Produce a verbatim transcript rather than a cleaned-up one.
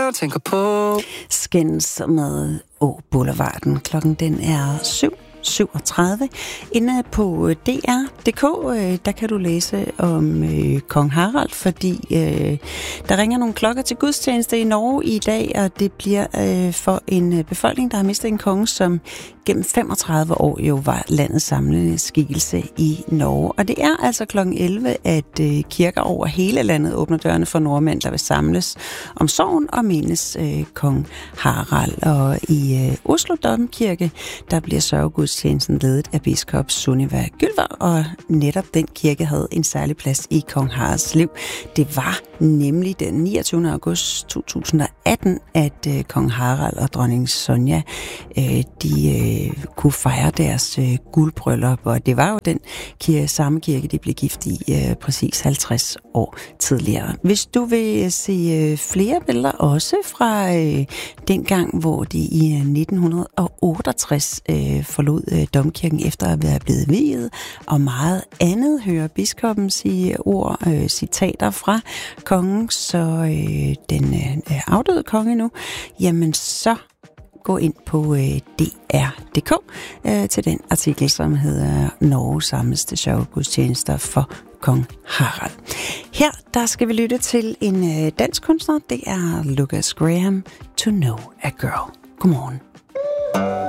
jeg tænker på. Skins med Å Boulevarden. Klokken den er syv syvogtredive. Inde på D R punktum d k, der kan du læse om øh, kong Harald, fordi øh, der ringer nogle klokker til gudstjeneste i Norge i dag, og det bliver øh, for en befolkning, der har mistet en konge, som gennem femogtredive år jo var landets samlende skikkelse i Norge. Og det er altså klokken elleve, at øh, kirker over hele landet åbner dørene for nordmænd, der vil samles om sorgen og mindes øh, kong Harald. Og i øh, Oslo Domkirke, der bliver sørgegudstjenesten ledet af biskop Sunniva Gylver, og netop den kirke havde en særlig plads i kong Haralds liv. Det var nemlig den niogtyvende august to tusind og atten, at øh, kong Harald og dronning Sonja, øh, de øh, kunne fejre deres øh, guldbryllup, og det var jo den kirke, samme kirke, de blev gift i øh, præcis halvtreds år tidligere. Hvis du vil se øh, flere billeder, også fra øh, den gang, hvor de i øh, nitten otteogtres øh, forlod øh, domkirken efter at være blevet viet, og meget andet, hører biskoppen sige ord, øh, citater fra kongen, så øh, den øh, afdøde konge nu, jamen så gå ind på øh, D R punktum d k øh, til den artikel, som hedder Norges samleste sørgegudstjenester for kong Harald. Her der skal vi lytte til en øh, dansk kunstner. Det er Lucas Graham, To Know a Girl. Godmorgen.